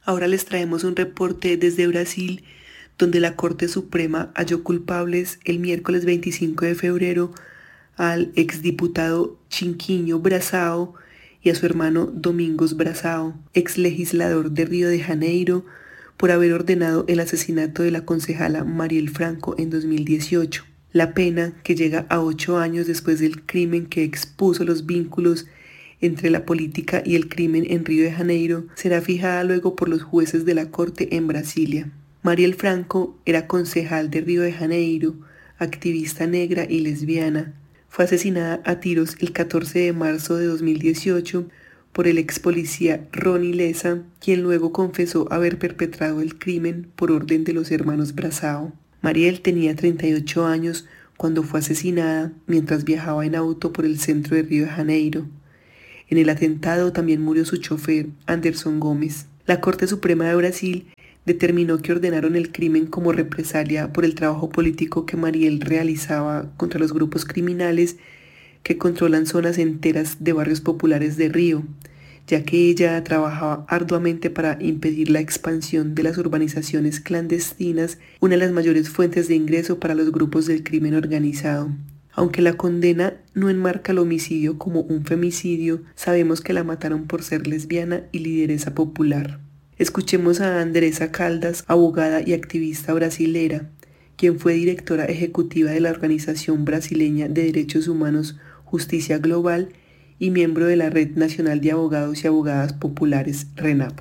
Ahora les traemos un reporte desde Brasil, donde la Corte Suprema halló culpables el miércoles 25 de febrero al exdiputado Chinquinho Braçao y a su hermano Domingos Braçao, exlegislador de Río de Janeiro, por haber ordenado el asesinato de la concejala Mariel Franco en 2018. La pena, que llega a 8 años después del crimen que expuso los vínculos entre la política y el crimen en Río de Janeiro, será fijada luego por los jueces de la Corte en Brasilia. Mariel Franco era concejal de Río de Janeiro, activista negra y lesbiana. Fue asesinada a tiros el 14 de marzo de 2018 por el ex policía Ronnie Lessa, quien luego confesó haber perpetrado el crimen por orden de los hermanos Braçao. Mariel tenía 38 años cuando fue asesinada mientras viajaba en auto por el centro de Río de Janeiro. En el atentado también murió su chofer, Anderson Gómez. La Corte Suprema de Brasil determinó que ordenaron el crimen como represalia por el trabajo político que Mariel realizaba contra los grupos criminales que controlan zonas enteras de barrios populares de Río, ya que ella trabajaba arduamente para impedir la expansión de las urbanizaciones clandestinas, una de las mayores fuentes de ingreso para los grupos del crimen organizado. Aunque la condena no enmarca el homicidio como un femicidio, sabemos que la mataron por ser lesbiana y lideresa popular. Escuchemos a Andresa Caldas, abogada y activista brasilera, quien fue directora ejecutiva de la Organización Brasileña de Derechos Humanos Justicia Global y miembro de la Red Nacional de Abogados y Abogadas Populares, RENAP.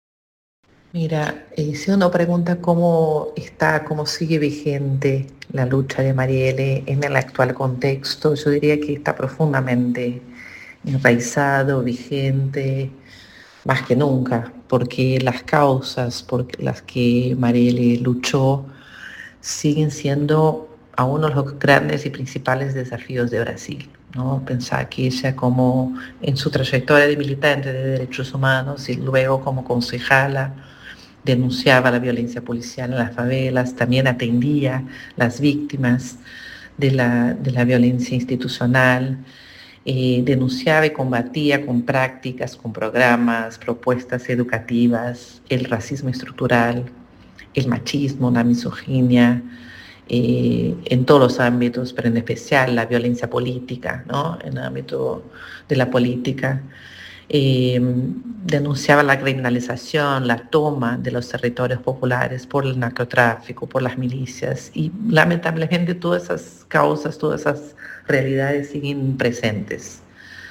Mira, si uno pregunta cómo sigue vigente la lucha de Marielle en el actual contexto, yo diría que está profundamente enraizado, vigente, más que nunca, porque las causas por las que Marielle luchó siguen siendo a uno de los grandes y principales desafíos de Brasil, ¿no? Pensar que ella, como en su trayectoria de militante de derechos humanos y luego como concejala, denunciaba la violencia policial en las favelas, también atendía las víctimas de la violencia institucional, denunciaba y combatía con prácticas, con programas, propuestas educativas, el racismo estructural, el machismo, la misoginia, en todos los ámbitos, pero en especial la violencia política, ¿no? En el ámbito de la política. Denunciaba la criminalización, la toma de los territorios populares por el narcotráfico, por las milicias, y lamentablemente todas esas causas, todas esas realidades siguen presentes.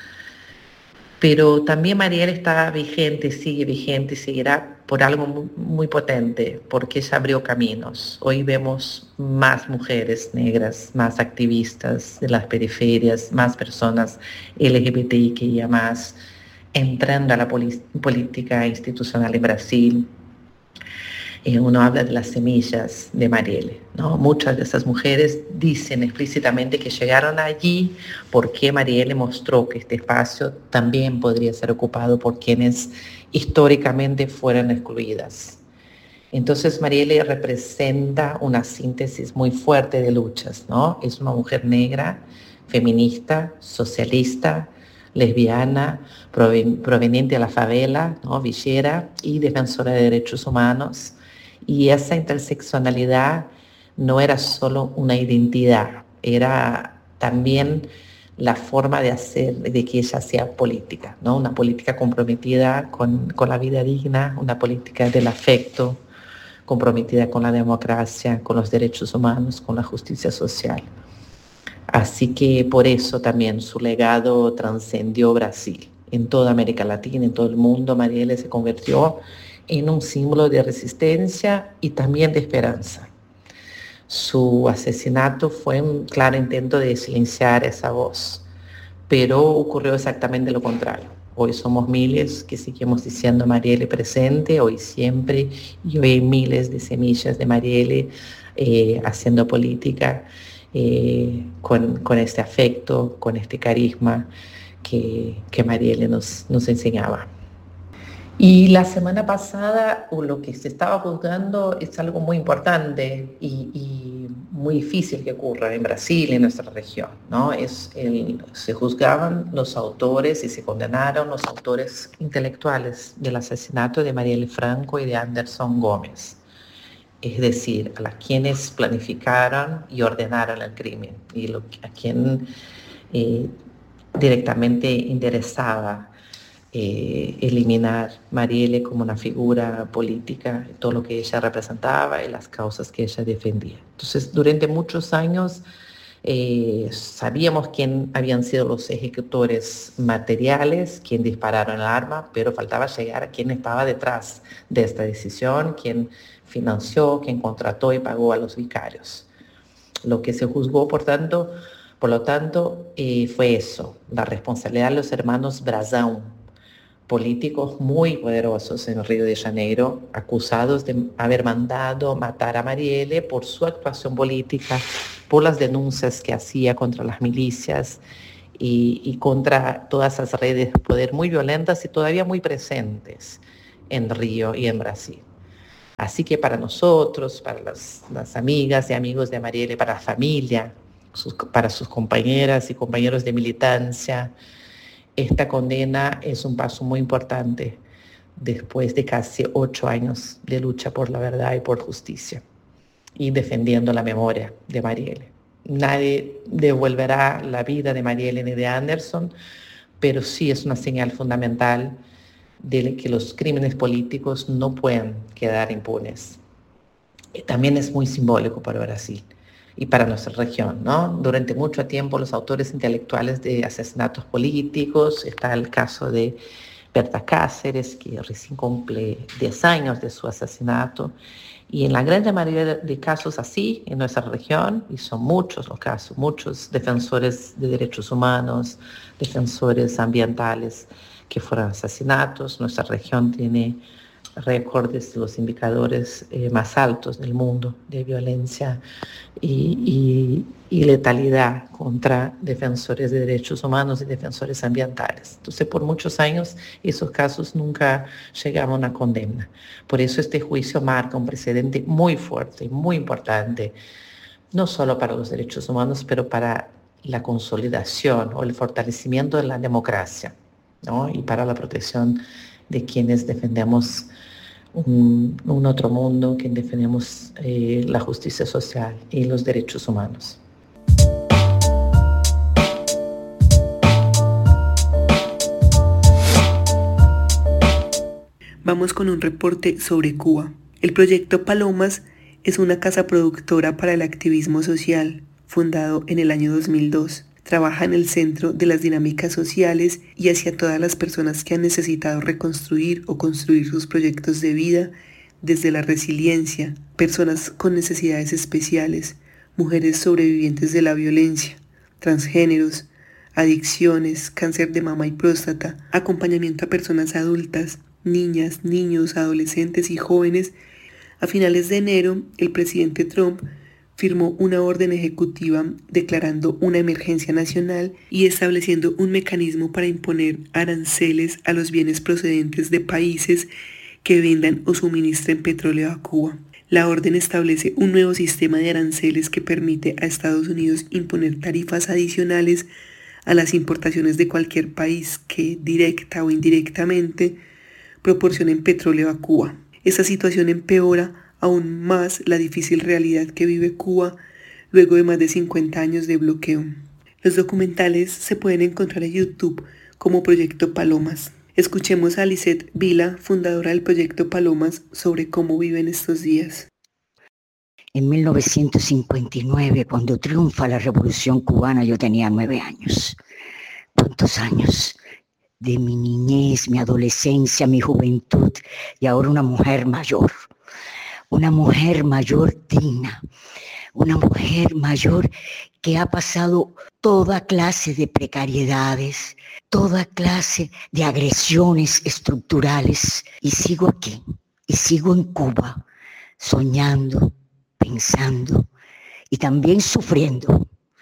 Pero también Marielle está vigente, sigue vigente, seguirá por algo muy, muy potente, porque ella abrió caminos. Hoy vemos más mujeres negras, más activistas de las periferias, más personas LGBTIQIA+, entrando a la política institucional en Brasil. Uno habla de las semillas de Marielle, ¿no? Muchas de esas mujeres dicen explícitamente que llegaron allí porque Marielle mostró que este espacio también podría ser ocupado por quienes históricamente fueron excluidas. Entonces Marielle representa una síntesis muy fuerte de luchas, ¿no? Es una mujer negra, feminista, socialista, lesbiana, proveniente de la favela, ¿no? Villera, y defensora de derechos humanos. Y esa interseccionalidad no era solo una identidad, era también la forma de hacer, de que ella hacía política, ¿no? Una política comprometida con la vida digna, una política del afecto, comprometida con la democracia, con los derechos humanos, con la justicia social. Así que por eso también su legado trascendió Brasil. En toda América Latina, en todo el mundo, Marielle se convirtió en un símbolo de resistencia y también de esperanza. Su asesinato fue un claro intento de silenciar esa voz, pero ocurrió exactamente lo contrario. Hoy somos miles que seguimos diciendo Marielle presente, hoy siempre, y hoy hay miles de semillas de Marielle haciendo política con este afecto, con este carisma que Marielle nos enseñaba. Y la semana pasada lo que se estaba juzgando es algo muy importante y muy difícil que ocurra en Brasil, en nuestra región, ¿no? Se juzgaban los autores y se condenaron los autores intelectuales del asesinato de Marielle Franco y de Anderson Gómez, es decir, a quienes planificaron y ordenaron el crimen y a quien directamente interesaba eliminar Marielle como una figura política, todo lo que ella representaba y las causas que ella defendía. Entonces, durante muchos años sabíamos quién habían sido los ejecutores materiales, quién dispararon el arma, pero faltaba llegar a quién estaba detrás de esta decisión, quién financió, quién contrató y pagó a los vicarios. Lo que se juzgó, por lo tanto, fue eso, la responsabilidad de los hermanos Brazão, políticos muy poderosos en Río de Janeiro, acusados de haber mandado matar a Marielle por su actuación política, por las denuncias que hacía contra las milicias y contra todas esas redes de poder muy violentas y todavía muy presentes en Río y en Brasil. Así que para nosotros, para las amigas y amigos de Marielle, para la familia, para sus compañeras y compañeros de militancia, esta condena es un paso muy importante después de casi 8 años de lucha por la verdad y por justicia y defendiendo la memoria de Marielle. Nadie devolverá la vida de Marielle ni de Anderson, pero sí es una señal fundamental de que los crímenes políticos no pueden quedar impunes. Y también es muy simbólico para Brasil y para nuestra región, ¿no? Durante mucho tiempo los autores intelectuales de asesinatos políticos, está el caso de Berta Cáceres, que recién cumple 10 años de su asesinato, y en la gran mayoría de casos así, en nuestra región, y son muchos los casos, muchos defensores de derechos humanos, defensores ambientales que fueron asesinatos. Nuestra región tiene récords de los indicadores más altos del mundo de violencia y letalidad contra defensores de derechos humanos y defensores ambientales. Entonces, por muchos años, esos casos nunca llegaron a una condena. Por eso este juicio marca un precedente muy fuerte y muy importante, no solo para los derechos humanos, pero para la consolidación o el fortalecimiento de la democracia, ¿no? Y para la protección de quienes defendemos un otro mundo, que defendemos la justicia social y los derechos humanos. Vamos con un reporte sobre Cuba. El proyecto Palomas es una casa productora para el activismo social, fundado en el año 2002. Trabaja en el centro de las dinámicas sociales y hacia todas las personas que han necesitado reconstruir o construir sus proyectos de vida desde la resiliencia, personas con necesidades especiales, mujeres sobrevivientes de la violencia, transgéneros, adicciones, cáncer de mama y próstata, acompañamiento a personas adultas, niñas, niños, adolescentes y jóvenes. A finales de enero, el presidente Trump firmó una orden ejecutiva declarando una emergencia nacional y estableciendo un mecanismo para imponer aranceles a los bienes procedentes de países que vendan o suministren petróleo a Cuba. La orden establece un nuevo sistema de aranceles que permite a Estados Unidos imponer tarifas adicionales a las importaciones de cualquier país que, directa o indirectamente, proporcionen petróleo a Cuba. Esta situación empeora aún más la difícil realidad que vive Cuba luego de más de 50 años de bloqueo. Los documentales se pueden encontrar en YouTube como Proyecto Palomas. Escuchemos a Lisette Vila, fundadora del Proyecto Palomas, sobre cómo viven estos días. En 1959, cuando triunfa la Revolución Cubana, yo tenía 9 años. ¿Cuántos años? De mi niñez, mi adolescencia, mi juventud, y ahora una mujer mayor digna, una mujer mayor que ha pasado toda clase de precariedades, toda clase de agresiones estructurales, y sigo aquí, y sigo en Cuba, soñando, pensando y también sufriendo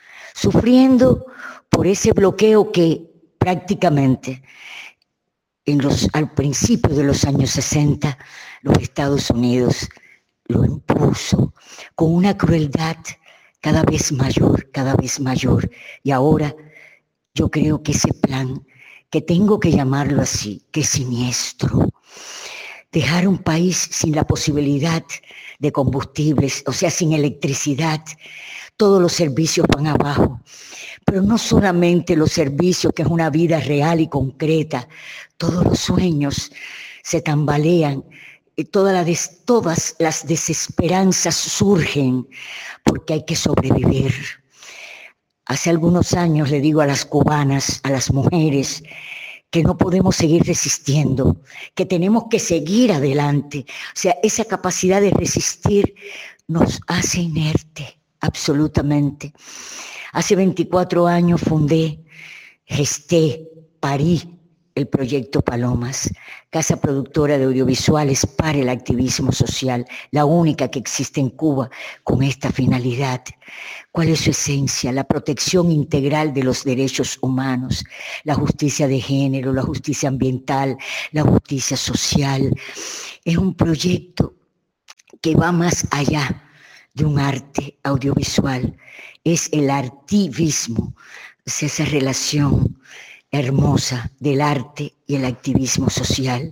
por ese bloqueo que prácticamente al principio de los años 60 los Estados Unidos lo impuso con una crueldad cada vez mayor, cada vez mayor. Y ahora yo creo que ese plan, que tengo que llamarlo así, que es siniestro, dejar un país sin la posibilidad de combustibles, o sea, sin electricidad, todos los servicios van abajo. Pero no solamente los servicios, que es una vida real y concreta, todos los sueños se tambalean, y todas las desesperanzas surgen porque hay que sobrevivir. Hace algunos años le digo a las cubanas, a las mujeres, que no podemos seguir resistiendo, que tenemos que seguir adelante. O sea, esa capacidad de resistir nos hace inerte, absolutamente. Hace 24 años gesté, parí el proyecto Palomas, casa productora de audiovisuales para el activismo social, la única que existe en Cuba con esta finalidad. ¿Cuál es su esencia? La protección integral de los derechos humanos, la justicia de género, la justicia ambiental, la justicia social. Es un proyecto que va más allá de un arte audiovisual, es el artivismo, es esa relación hermosa del arte y el activismo social.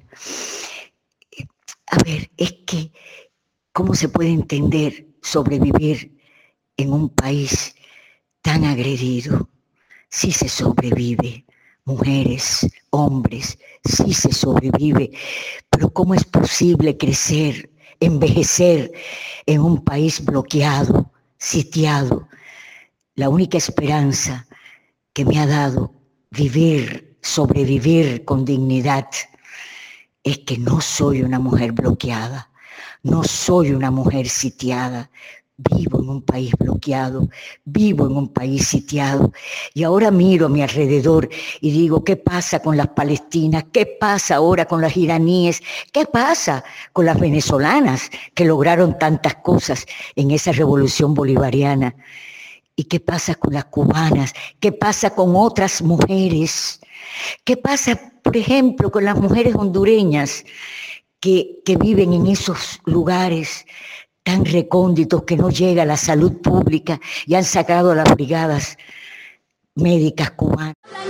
A ver, es que, ¿cómo se puede entender sobrevivir en un país tan agredido? Sí se sobrevive, mujeres, hombres, sí se sobrevive, pero ¿cómo es posible crecer, envejecer en un país bloqueado, sitiado? La única esperanza que me ha dado vivir, sobrevivir con dignidad, es que no soy una mujer bloqueada, no soy una mujer sitiada. Vivo en un país bloqueado, vivo en un país sitiado, y ahora miro a mi alrededor y digo, ¿qué pasa con las palestinas? ¿Qué pasa ahora con las iraníes? ¿Qué pasa con las venezolanas que lograron tantas cosas en esa revolución bolivariana? ¿Y qué pasa con las cubanas? ¿Qué pasa con otras mujeres? ¿Qué pasa, por ejemplo, con las mujeres hondureñas que viven en esos lugares tan recónditos que no llega la salud pública y han sacado a las brigadas médicas cubanas?